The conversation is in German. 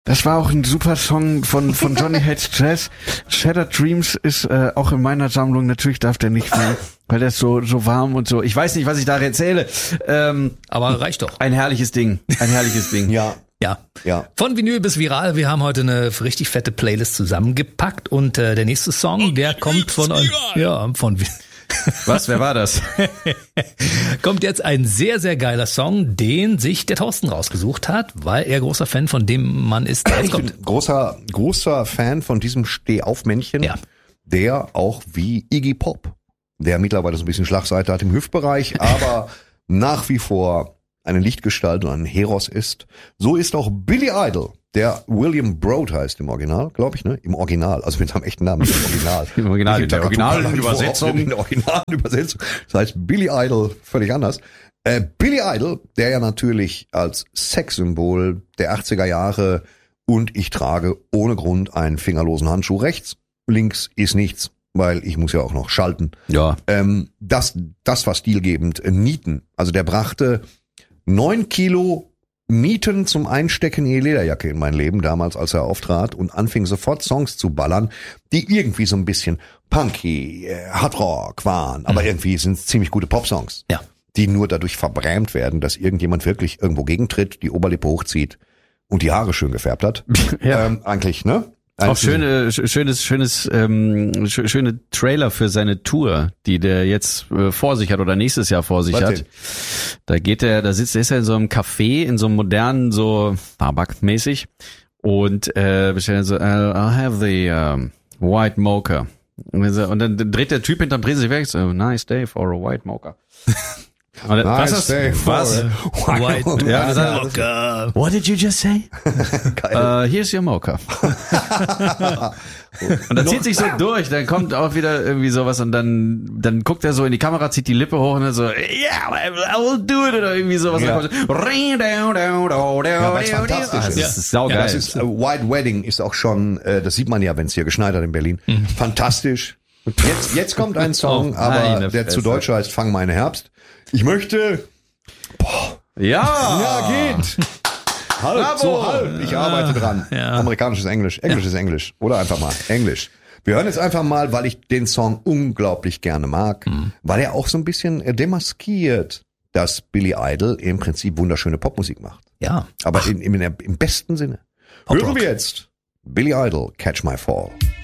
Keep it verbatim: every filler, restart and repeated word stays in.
Das war auch ein super Song von von Johnny Hates Jazz. Shattered Dreams ist äh, auch in meiner Sammlung. Natürlich darf der nicht fehlen, weil der ist so so warm und so. Ich weiß nicht, was ich da erzähle. Ähm, Aber reicht doch. Ein herrliches Ding. Ein herrliches Ding. Ja. Ja. Ja. Von Vinyl bis Viral. Wir haben heute eine richtig fette Playlist zusammengepackt und äh, der nächste Song, der kommt von euch. Ja, von Was? Wer war das? Kommt jetzt ein sehr, sehr geiler Song, den sich der Thorsten rausgesucht hat, weil er großer Fan von dem Mann ist, der jetzt Ich bin kommt. großer, großer Fan von diesem Steh-auf-Männchen, Ja. der auch wie Iggy Pop, der mittlerweile so ein bisschen Schlagseite hat im Hüftbereich, aber nach wie vor eine Lichtgestalt und ein Heros ist. So ist auch Billy Idol, der William Broad heißt im Original, glaube ich, ne? Im Original, also mit seinem echten Namen, nicht im Original. Im Original, in der originalen Übersetzung. In der originalen Übersetzung. Das heißt Billy Idol, völlig anders. Äh, Billy Idol, der ja natürlich als Sexsymbol der achtziger Jahre und ich trage ohne Grund einen fingerlosen Handschuh rechts, links ist nichts, weil ich muss ja auch noch schalten. Ja. Ähm, das, das war stilgebend. Äh, Nieten, also der brachte neun Kilo Nieten zum Einstecken in die Lederjacke in mein Leben, damals als er auftrat und anfing sofort Songs zu ballern, die irgendwie so ein bisschen punky, äh, Hardrock waren, aber mhm. irgendwie sind es ziemlich gute Popsongs, Ja. die nur dadurch verbrämt werden, dass irgendjemand wirklich irgendwo gegentritt, die Oberlippe hochzieht und die Haare schön gefärbt hat. Ja. Ähm, eigentlich, ne? Auch schöne, sch- schönes, schönes, ähm, sch- schöne Trailer für seine Tour, die der jetzt äh, vor sich hat oder nächstes Jahr vor sich Was hat. denn? Da geht er, da sitzt, ist er in so einem Café, in so einem modernen, so Starbucks-mäßig und äh, bestellt so, I'll, I'll have the um, white mocha. Und dann, so- und dann dreht der Typ hinterm Tresen sich weg, so, nice day for a white mocha. Und dann, Nice was day ist for was? a- White Ja, das hat- Mocha. What did you just say? uh, here's your mocha. Und dann zieht sich so durch, dann kommt auch wieder irgendwie sowas und dann dann guckt er so in die Kamera, zieht die Lippe hoch und dann so, yeah, I will do it oder irgendwie sowas. Ja. Und dann kommt, Ja, weil's fantastisch Ah, das ist. ist saugeil. Ja, das ist, äh, White Wedding ist auch schon, äh, das sieht man ja, wenn es hier geschneit hat in Berlin. Fantastisch. Jetzt, jetzt kommt ein Song, Oh, aber meine der zu Fresse. Deutsch heißt Fang meine Herbst. Ich möchte, ja, ja, geht. Halb, Bravo. so halb. Ich arbeite dran. Ja. Amerikanisches Englisch. Englisch ist Englisch. Oder einfach mal Englisch. Wir hören jetzt einfach mal, weil ich den Song unglaublich gerne mag, Mhm. weil er auch so ein bisschen äh, demaskiert, dass Billy Idol im Prinzip wunderschöne Popmusik macht. Ja. Aber in, in, im besten Sinne. Pop-Rock. Hören wir jetzt Billy Idol, Catch My Fall.